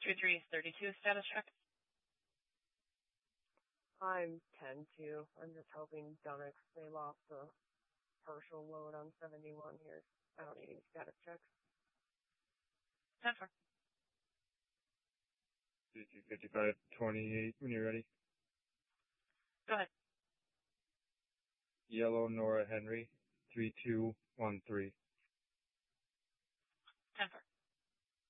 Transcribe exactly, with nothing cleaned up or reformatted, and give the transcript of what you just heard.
two three thirty-two status check. I'm ten two. I'm just hoping Dunix, they lost the partial load on seventy-one here. I don't need any status checks. ten four. two two fifty-five twenty-eight when you're ready. Go ahead. Yellow Nora Henry, three two one three. ten four.